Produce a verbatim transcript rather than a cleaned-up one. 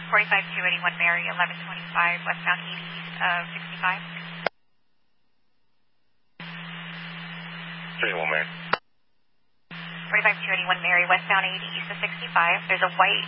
forty-five two eighty-one Mary, eleven twenty-five, westbound eighty east of sixty-five. three one Mary. forty-five two eighty-one Mary, westbound eighty east of sixty-five. There's a white